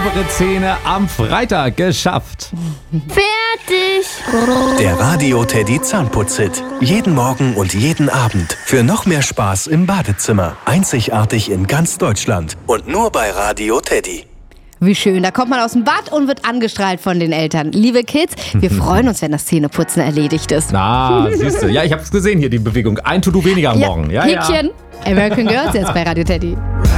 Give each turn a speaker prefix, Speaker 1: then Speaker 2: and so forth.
Speaker 1: saubere Zähne am Freitag geschafft.
Speaker 2: Fertig.
Speaker 3: Der Radio Teddy Zahnputz-Hit. Jeden Morgen und jeden Abend. Für noch mehr Spaß im Badezimmer. Einzigartig in ganz Deutschland. Und nur bei Radio Teddy.
Speaker 4: Wie schön, da kommt man aus dem Bad und wird angestrahlt von den Eltern. Liebe Kids, wir freuen uns, wenn das Zähneputzen erledigt ist.
Speaker 1: Siehst du. Ja, ich hab's gesehen hier, die Bewegung. Ein To-Do weniger am Morgen. Ja,
Speaker 4: Häkchen. American Girls jetzt bei Radio Teddy.